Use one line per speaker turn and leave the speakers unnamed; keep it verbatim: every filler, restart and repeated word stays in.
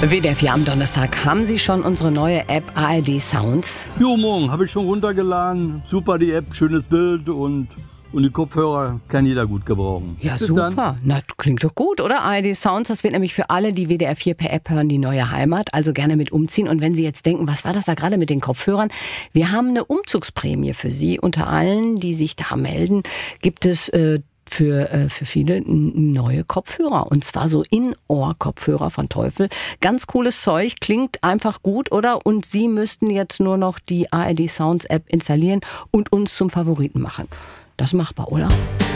W D R vier am Donnerstag. Haben Sie schon unsere neue App A R D Sounds?
Jo, morgen habe ich schon runtergeladen. Super die App, schönes Bild und, und die Kopfhörer kann jeder gut gebrauchen.
Ja,
Bis
super.
dann.
Na, klingt doch gut, oder? A R D Sounds, das wird nämlich für alle, die W D R vier per App hören, die neue Heimat. Also gerne mit umziehen. Und wenn Sie jetzt denken, was war das da gerade mit den Kopfhörern? Wir haben eine Umzugsprämie für Sie. Unter allen, die sich da melden, gibt es äh, für, äh, für viele n- neue Kopfhörer. Und zwar so In-Ohr-Kopfhörer von Teufel. Ganz cooles Zeug, klingt einfach gut, oder? Und Sie müssten jetzt nur noch die A R D Sounds App installieren und uns zum Favoriten machen. Das ist machbar, oder?